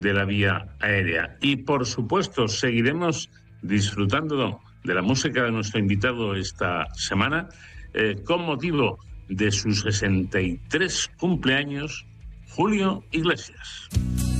de la vía aérea. Y, por supuesto, seguiremos disfrutando de la música de nuestro invitado esta semana con motivo de sus 63 cumpleaños, Julio Iglesias.